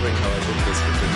wondering how I did this with the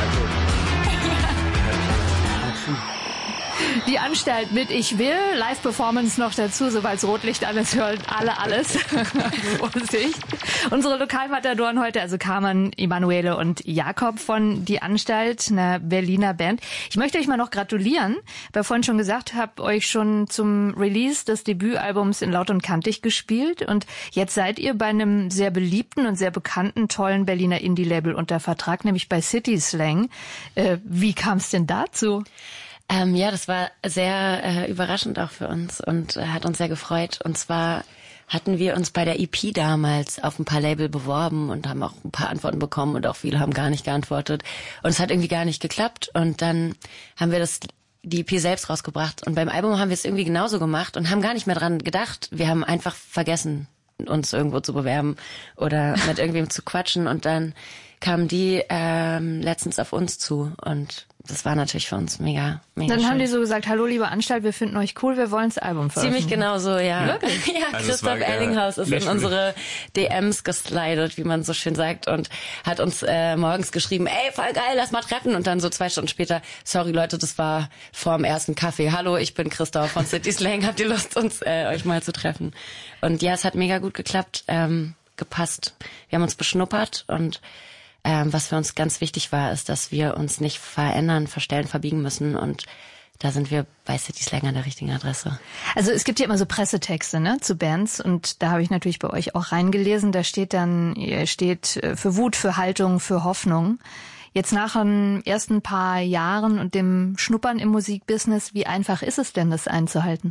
metal. Die Anstalt mit Ich will, Live-Performance noch dazu, sobald Rotlicht alles hören, alle alles. Vorsicht. Unsere Lokalmatadoren heute, also Carmen, Emanuele und Jakob von Die Anstalt, einer Berliner Band. Ich möchte euch mal noch gratulieren, weil vorhin schon gesagt, habt euch schon zum Release des Debütalbums in Laut und Kantig gespielt und jetzt seid ihr bei einem sehr beliebten und sehr bekannten, tollen Berliner Indie-Label unter Vertrag, nämlich bei City Slang. Wie kam es denn dazu? Ja, das war sehr überraschend auch für uns und hat uns sehr gefreut. Und zwar hatten wir uns bei der EP damals auf ein paar Label beworben und haben auch ein paar Antworten bekommen und auch viele haben gar nicht geantwortet. Und es hat irgendwie gar nicht geklappt. Und dann haben wir die EP selbst rausgebracht. Und beim Album haben wir es irgendwie genauso gemacht und haben gar nicht mehr dran gedacht. Wir haben einfach vergessen, uns irgendwo zu bewerben oder mit irgendwem zu quatschen. Und dann kamen die letztens auf uns zu und das war natürlich für uns mega Dann schön. haben die so gesagt, hallo liebe Anstalt, wir finden euch cool, wir wollen das Album veröffentlichen. Ziemlich genau so, ja. Wirklich? Ja, Also Christoph Ellinghaus ist in unsere DMs geslidet, wie man so schön sagt, und hat uns morgens geschrieben, ey, voll geil, lass mal treffen. Und dann so 2 Stunden später, sorry Leute, das war vorm ersten Kaffee. Hallo, ich bin Christoph von City Slang, habt ihr Lust, euch mal zu treffen? Und ja, es hat mega gut geklappt, gepasst. Wir haben uns beschnuppert und was für uns ganz wichtig war, ist, dass wir uns nicht verändern, verstellen, verbiegen müssen und da sind wir bei City Slang an der richtigen Adresse. Also es gibt ja immer so Pressetexte, ne, zu Bands und da habe ich natürlich bei euch auch reingelesen, da steht dann, ihr steht für Wut, für Haltung, für Hoffnung. Jetzt nach den ersten paar Jahren und dem Schnuppern im Musikbusiness, wie einfach ist es denn, das einzuhalten?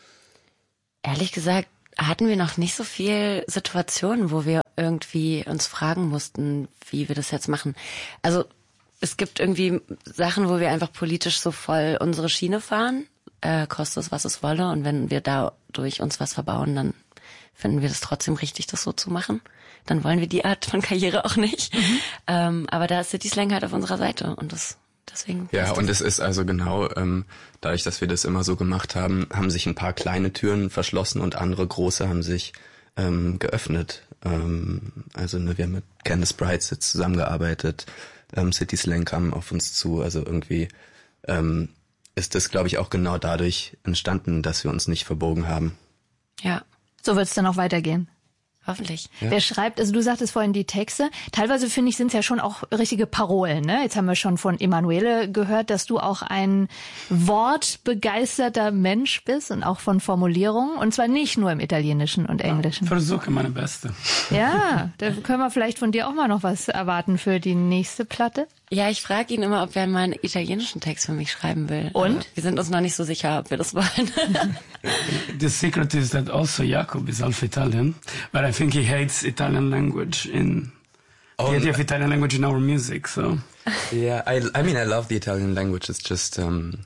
Ehrlich gesagt, hatten wir noch nicht so viel Situationen, wo wir irgendwie uns fragen mussten, wie wir das jetzt machen. Also es gibt irgendwie Sachen, wo wir einfach politisch so voll unsere Schiene fahren, kostet es, was es wolle. Und wenn wir dadurch uns was verbauen, dann finden wir das trotzdem richtig, das so zu machen. Dann wollen wir die Art von Karriere auch nicht. Aber da ist City Slang halt auf unserer Seite und deswegen. Ja, und es ist also genau, dadurch, dass wir das immer so gemacht haben, haben sich ein paar kleine Türen verschlossen und andere große haben sich geöffnet. Also wir haben mit Candice Brights jetzt zusammengearbeitet, City Slang kam auf uns zu, also irgendwie ist das, glaube ich, auch genau dadurch entstanden, dass wir uns nicht verbogen haben. Ja. So wird es dann auch weitergehen. Hoffentlich. Ja. Wer schreibt, also du sagtest vorhin die Texte, teilweise finde ich, sind es ja schon auch richtige Parolen, ne? Jetzt haben wir schon von Emanuele gehört, dass du auch ein wortbegeisterter Mensch bist und auch von Formulierungen und zwar nicht nur im Italienischen und Englischen. Versuche meine Beste. Ja, da können wir vielleicht von dir auch mal noch was erwarten für die nächste Platte. Ja, ich frage ihn immer, ob er mal einen italienischen Text für mich schreiben will. Und? Wir sind uns noch nicht so sicher, ob wir das wollen. The secret is that also Jakob is half Italian, but I think he hates Italian language the idea of Italian language in our music, so. Yeah, I mean, I love the Italian language. It's just,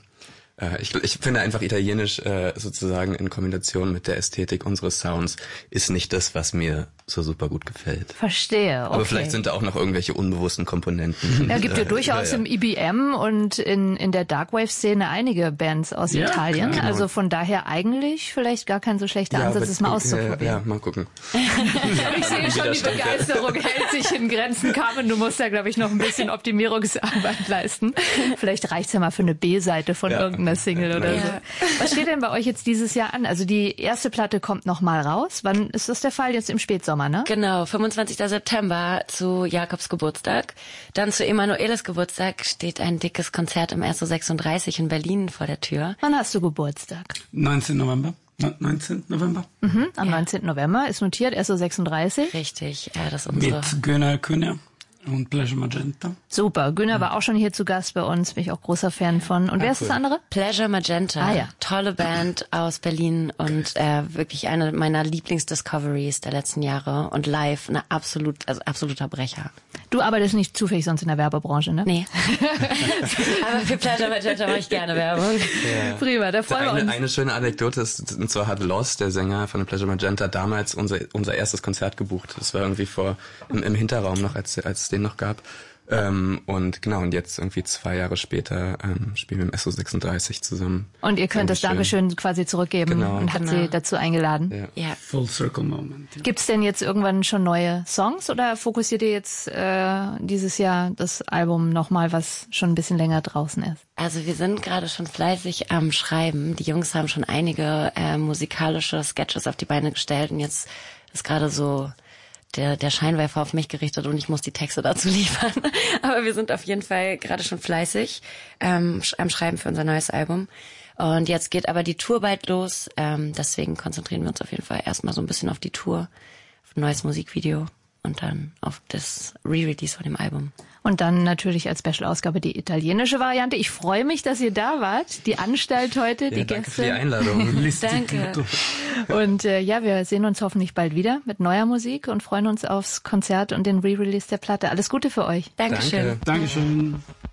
ich finde einfach Italienisch sozusagen in Kombination mit der Ästhetik unseres Sounds ist nicht das, was mir so super gut gefällt. Verstehe, okay. Aber vielleicht sind da auch noch irgendwelche unbewussten Komponenten. Ja, gibt ja durchaus im EBM und in der Darkwave-Szene einige Bands aus Italien. Klar. Also von daher eigentlich vielleicht gar kein so schlechter Ansatz, es mal auszuprobieren. Ja, mal gucken. Ich sehe schon, die Begeisterung hält sich in Grenzen. Carmen, du musst da, glaube ich, noch ein bisschen Optimierungsarbeit leisten. Vielleicht reicht's ja mal für eine B-Seite von irgendeiner Single oder so. Was steht denn bei euch jetzt dieses Jahr an? Also die erste Platte kommt noch mal raus. Wann ist das der Fall? Jetzt im Spätsommer, ne? Genau, 25. September zu Jakobs Geburtstag. Dann zu Emanueles Geburtstag steht ein dickes Konzert im RSO 36 in Berlin vor der Tür. Wann hast du Geburtstag? 19. November. 19. November. Am 19. November ist notiert, RSO 36. Richtig, das ist unsere. Mit Gunnar Kühner und Pleasure Magenta. Super, Gunnar war auch schon hier zu Gast bei uns, bin ich auch großer Fan von. Und wer ist das andere? Pleasure Magenta, ja. Tolle Band aus Berlin und wirklich eine meiner Lieblingsdiscoveries der letzten Jahre und live absoluter Brecher. Du arbeitest nicht zufällig sonst in der Werbebranche, ne? Nee. Aber für Pleasure Magenta mache ich gerne Werbung. Ja. Prima, da freuen wir uns. Eine schöne Anekdote ist, und zwar hat Loss, der Sänger von Pleasure Magenta, damals unser erstes Konzert gebucht. Das war irgendwie im Hinterraum noch, als es den noch gab. Und genau, und jetzt irgendwie 2 Jahre später spielen wir im SO36 zusammen. Und ihr könnt das Dankeschön quasi zurückgeben und habt sie dazu eingeladen. Ja. Full circle moment. Ja. Gibt's denn jetzt irgendwann schon neue Songs oder fokussiert ihr jetzt dieses Jahr das Album nochmal, was schon ein bisschen länger draußen ist? Also wir sind gerade schon fleißig am Schreiben. Die Jungs haben schon einige musikalische Sketches auf die Beine gestellt und jetzt ist gerade so der Scheinwerfer auf mich gerichtet und ich muss die Texte dazu liefern. Aber wir sind auf jeden Fall gerade schon fleißig am Schreiben für unser neues Album. Und jetzt geht aber die Tour bald los. Deswegen konzentrieren wir uns auf jeden Fall erstmal so ein bisschen auf die Tour, auf ein neues Musikvideo und dann auf das Re-Release von dem Album. Und dann natürlich als Special-Ausgabe die italienische Variante. Ich freue mich, dass ihr da wart. Die Anstalt heute, die danke Gäste. für die Einladung. Danke. Und wir sehen uns hoffentlich bald wieder mit neuer Musik und freuen uns aufs Konzert und den Re-Release der Platte. Alles Gute für euch. Dankeschön. Danke. Dankeschön.